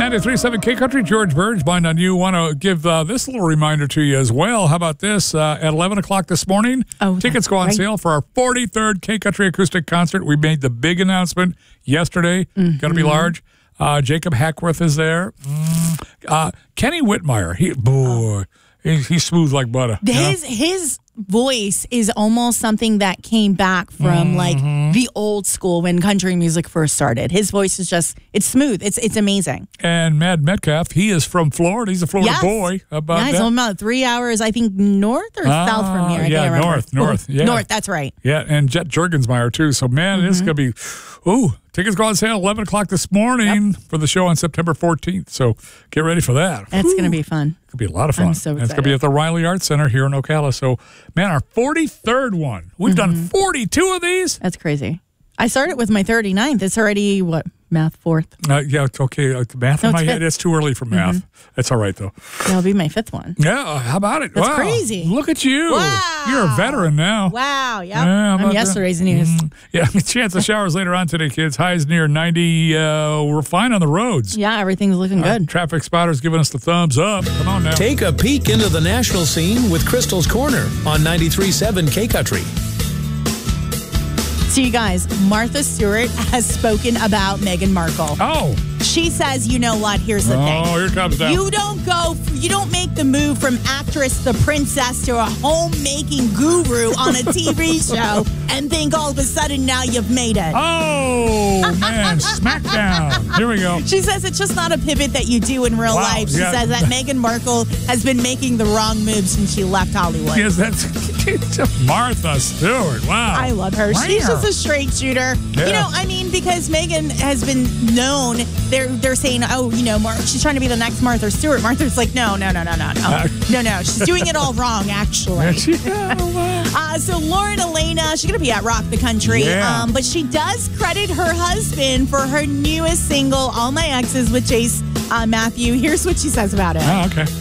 93.7 K Country, George Burge, Blind on You. Want to give this little reminder to you as well. How about this? At 11 o'clock this morning, tickets go on sale for our 43rd K Country Acoustic Concert. We made the big announcement yesterday. Going to be large. Jacob Hackworth is there. Kenny Whitmire. He's smooth like butter. His voice is almost something that came back from like the old school when country music first started. His voice is it's smooth. It's amazing. And Mad Metcalf, he is from Florida. He's a Florida boy. He's about 3 hours, I think, north or south from here. North. Yeah. North, that's right. Yeah, and Jet Jurgensmeyer, too. So, man, this is going to be, tickets go on sale 11 o'clock this morning for the show on September 14th. So get ready for that. That's going to be fun. It'll be a lot of fun. I'm so excited. It's going to be at the Riley Arts Center here in Ocala. So, man, our 43rd one. We've done 42 of these. That's crazy. I started with my 39th. It's already, math fourth? Yeah, it's okay. Math in my head, it's too early for math. That's all right, though. That'll be my fifth one. Yeah, how about it? That's crazy. Look at you. Wow. You're a veteran now. Wow, yep. Yeah, I'm yesterday's news. Yeah, chance of showers later on today, kids. Highs near 90. We're fine on the roads. Yeah, everything's looking good. Traffic spotters giving us the thumbs up. Come on now. Take a peek into the national scene with Crystal's Corner on 93.7 K Country. So you guys, Martha Stewart has spoken about Meghan Markle. Oh. She says, you know what, here's the thing. Oh, here comes that. You don't make the move from actress to princess to a homemaking guru on a TV show and think all of a sudden now you've made it. Oh, man, smackdown. Here we go. She says it's just not a pivot that you do in real life. She says that Meghan Markle has been making the wrong move since she left Hollywood. Yes, that's Martha Stewart. Wow. I love her. Wow. She's just a straight shooter. Yeah. You know, I mean, because Meghan has been known, they're saying, she's trying to be the next Martha Stewart. Martha's like, no. No, she's doing it all wrong, actually. So Lauren Elena, she's going to be at Rock the Country. Yeah. But she does credit her husband for her newest single, All My Exes, with Chase Matthew. Here's what she says about it. Oh, okay.